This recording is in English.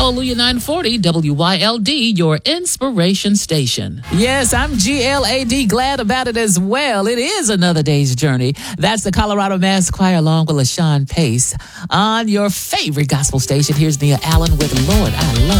Hallelujah 940 WYLD, your inspiration station. Yes, I'm GLAD, glad about it as well. It is another day's journey. That's the Colorado Mass Choir along with LaShawn Pace on your favorite gospel station. Here's Nia Allen with Lord, I Love